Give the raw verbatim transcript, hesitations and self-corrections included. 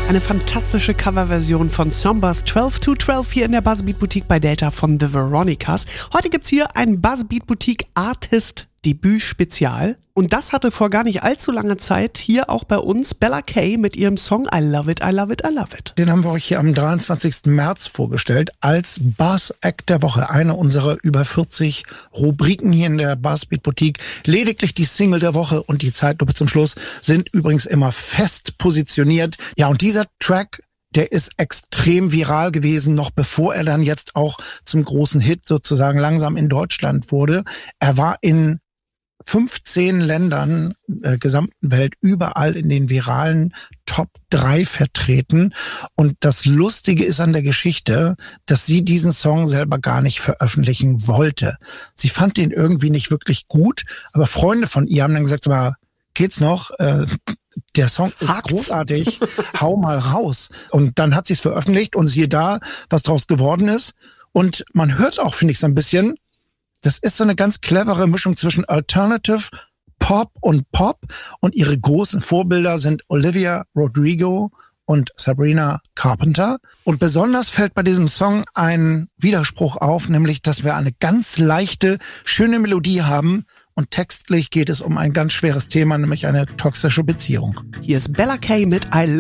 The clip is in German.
Eine fantastische Coverversion von Sombas zwölf to zwölf hier in der Buzzbeat Boutique bei Delta von The Veronicas. Heute gibt's hier ein Buzzbeat Boutique Artist Debüt Spezial. Und das hatte vor gar nicht allzu langer Zeit hier auch bei uns Bella K mit ihrem Song I Love It, I Love It, I Love It. Den haben wir euch hier am dreiundzwanzigsten März vorgestellt als Buzz Act der Woche. Eine unserer über vierzig Rubriken hier in der Buzzbeat Boutique. Lediglich die Single der Woche und die Zeitlupe zum Schluss sind übrigens immer fest positioniert. Ja, und dieser Track, der ist extrem viral gewesen, noch bevor er dann jetzt auch zum großen Hit sozusagen langsam in Deutschland wurde. Er war in fünfzehn Ländern der gesamten Welt überall in den viralen Top drei vertreten. Und das Lustige ist an der Geschichte, dass sie diesen Song selber gar nicht veröffentlichen wollte. Sie fand den irgendwie nicht wirklich gut, aber Freunde von ihr haben dann gesagt, aber geht's noch? Äh, der Song ist Hakt's. großartig, hau mal raus. Und dann hat sie es veröffentlicht und siehe da, was draus geworden ist. Und man hört auch, finde ich, so ein bisschen, das ist so eine ganz clevere Mischung zwischen Alternative, Pop und Pop. Und ihre großen Vorbilder sind Olivia Rodrigo und Sabrina Carpenter. Und besonders fällt bei diesem Song ein Widerspruch auf, nämlich, dass wir eine ganz leichte, schöne Melodie haben. Und textlich geht es um ein ganz schweres Thema, nämlich eine toxische Beziehung. Hier ist Bella K mit I Love